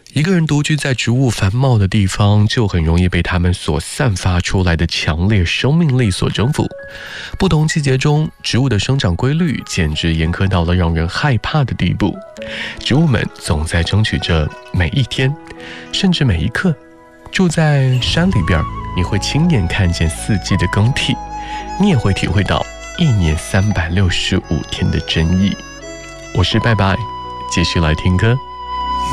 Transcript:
一个人独居在植物繁茂的地方，就很容易被它们所散发出来的强烈生命力所征服。不同季节中，植物的生长规律简直严苛到了让人害怕的地步。植物们总在争取着每一天，甚至每一刻。住在山里边，你会亲眼看见四季的更替，你也会体会到一年365天的真意。我是拜拜，继续来听歌。